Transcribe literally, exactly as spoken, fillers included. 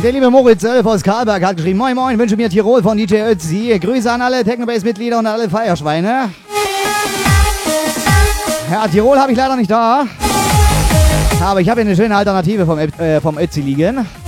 Der liebe Moritz Elf aus Karlberg hat geschrieben, moin moin, wünsche mir Tirol von D J Ötzi. Grüße an alle Technobase-Mitglieder und alle Feierschweine. Ja, Tirol habe ich leider nicht da. Aber ich habe hier eine schöne Alternative vom, äh, vom Ötzi liegen.